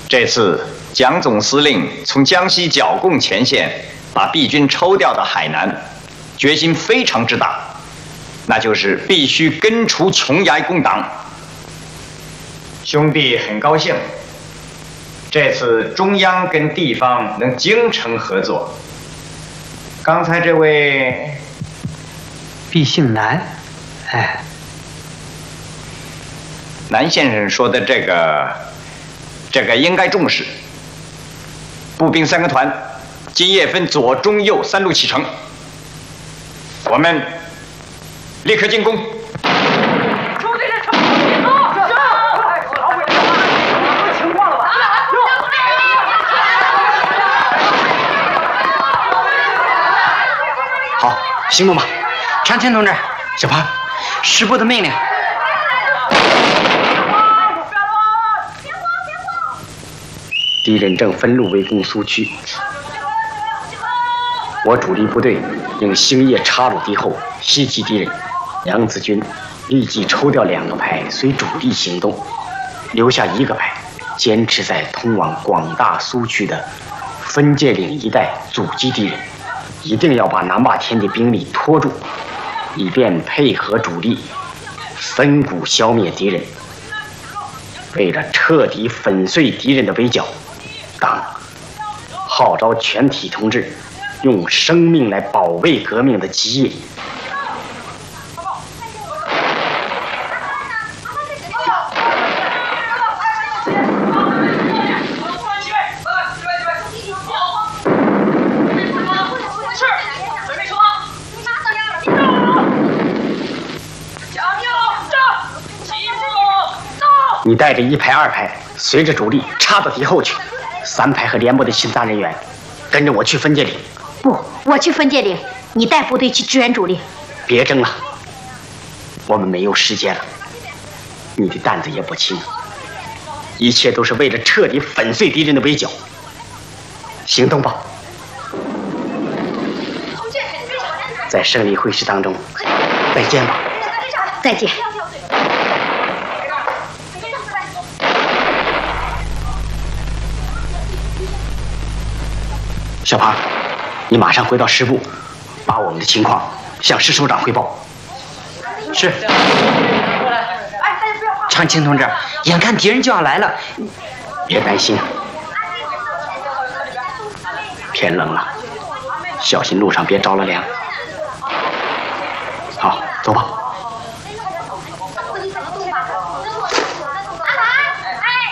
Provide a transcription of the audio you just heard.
这次蒋总司令从江西剿共前线把毕军抽调到海南，决心非常之大，那就是必须根除琼崖共党。兄弟很高兴，这次中央跟地方能精诚合作。刚才这位毕姓南，哎， 南先生说的这个应该重视。步兵3个团，今夜分左、中、右3路启程，我们立刻进攻。 好，行动吧，长青同志，小胖，师部的命令。 敌人正分路围攻苏区，我主力部队应星夜插入敌后，袭击敌人。杨子军立即抽调2个排随主力行动，留下1个排坚持在通往广大苏区的分界岭一带阻击敌人，一定要把南坝田的兵力拖住，以便配合主力分股消灭敌人。为了彻底粉碎敌人的围剿，党号召全体同志用生命来保卫革命的基业。你带着1排、2排，随着主力插到敌后去。3排和连部的勤杂人员，跟着我去分界岭。 不，我去分界岭，你带部队去支援主力。 别争了，我们没有时间了。你的担子也不轻，一切都是为了彻底粉碎敌人的围剿。行动吧！在胜利会师当中，再见吧。 再见。 小胖，你马上回到师部，把我们的情况向师首长汇报。 是。长青同志，眼看敌人就要来了， 别担心，天冷了，小心路上别着了凉。好，走吧。